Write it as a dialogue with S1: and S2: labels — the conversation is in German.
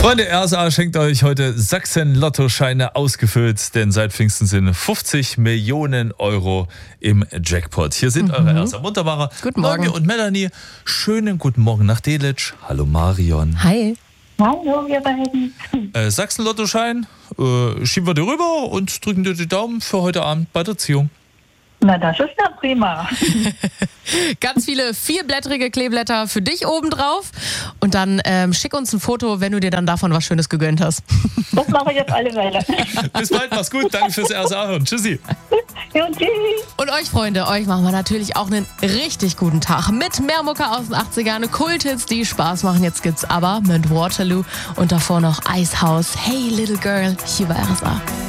S1: Freunde, RSA schenkt euch heute Sachsen-Lottoscheine ausgefüllt, denn seit Pfingsten sind 50 Millionen Euro im Jackpot. Hier sind eure RSA Muntermacher,
S2: Guten Morgen.
S1: Normi und Melanie. Schönen guten Morgen nach Delitzsch. Hallo Marion.
S2: Hi.
S3: Hallo, wir beiden.
S1: Sachsen-Lottoschein, schieben wir dir rüber und drücken dir die Daumen für heute Abend bei der Ziehung.
S3: Na, das ist ja prima.
S2: Ganz viele vierblättrige Kleeblätter für dich obendrauf. Und dann schick uns ein Foto, wenn du dir dann davon was Schönes gegönnt hast.
S3: Das mache ich auf alle Fälle.
S1: Bis bald, mach's gut. Danke fürs RSA hören. Tschüssi.
S3: Ja, tschüss.
S2: Und euch, Freunde, euch machen wir natürlich auch einen richtig guten Tag. Mit mehr Mucke aus den 80ern, Kulthits, die Spaß machen. Jetzt gibt's aber mit Waterloo und davor noch Icehouse. Hey, Little Girl, hier bei RSA.